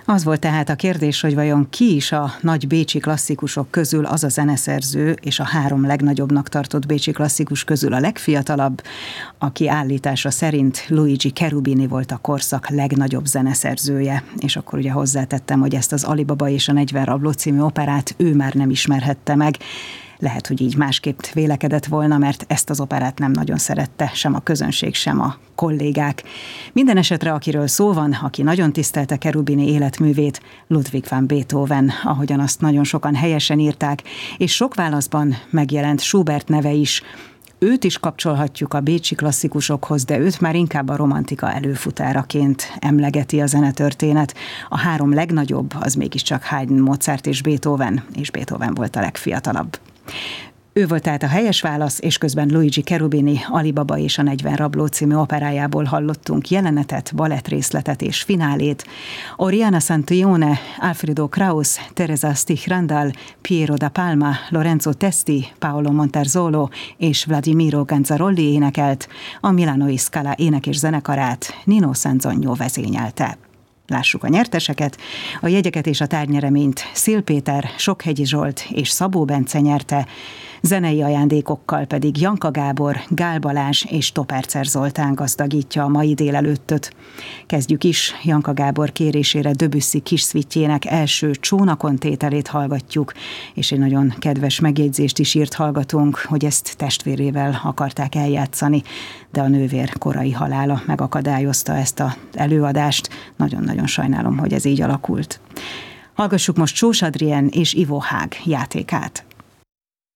Az volt tehát a kérdés, hogy vajon ki is a nagy bécsi klasszikusok közül az a zeneszerző, és a 3 legnagyobbnak tartott bécsi klasszikus közül a legfiatalabb, aki állítása szerint Luigi Cherubini volt a korszak legnagyobb zeneszerzője. És akkor ugye hozzátettem, hogy ezt az Alibaba és a 40 rabló című operát ő már nem ismerhette meg. Lehet, hogy így másképp vélekedett volna, mert ezt az operát nem nagyon szerette sem a közönség, sem a kollégák. Minden esetre, akiről szó van, aki nagyon tisztelte Cherubini életművét, Ludwig van Beethoven, ahogyan azt nagyon sokan helyesen írták, és sok válaszban megjelent Schubert neve is. Őt is kapcsolhatjuk a bécsi klasszikusokhoz, de őt már inkább a romantika előfutáraként emlegeti a zenetörténet. A 3 legnagyobb az mégiscsak Haydn, Mozart és Beethoven volt a legfiatalabb. Ő volt tehát a helyes válasz, és közben Luigi Cherubini Alibaba és a 40 rabló című operájából hallottunk jelenetet, balettrészletet és finálét. Oriana Santillone, Alfredo Kraus, Teresa Stich-Randall, Piero da Palma, Lorenzo Testi, Paolo Monterzolo és Vladimiro Ganzarolli énekelt, a Milánói Scala ének és zenekarát Nino Sanzonio vezényelte. Lássuk a nyerteseket. A jegyeket és a tárgynyereményt Szél Péter, Sokhegyi Zsolt és Szabó Bence nyerte, zenei ajándékokkal pedig Janka Gábor, Gál Balázs és Topercer Zoltán gazdagítja a mai délelőttöt. Kezdjük is, Janka Gábor kérésére Debussy kis szvitjének első Csónakon tételét hallgatjuk, és egy nagyon kedves megjegyzést is írt hallgatónk, hogy ezt testvérével akarták eljátszani, de a nővér korai halála megakadályozta ezt az előadást. Nagyon-nagyon sajnálom, hogy ez így alakult. Hallgassuk most Sós Adrien és Ivo Haag játékát.